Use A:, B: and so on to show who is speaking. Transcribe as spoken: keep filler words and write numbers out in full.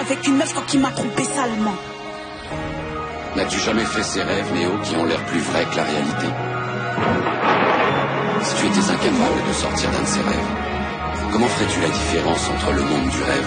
A: avec une meuf quand il m'a trompé salement.
B: N'as-tu jamais fait ces rêves, Néo, qui ont l'air plus vrais que la réalité? Si tu étais incapable de sortir d'un de ces rêves, comment ferais-tu la différence entre le monde du rêve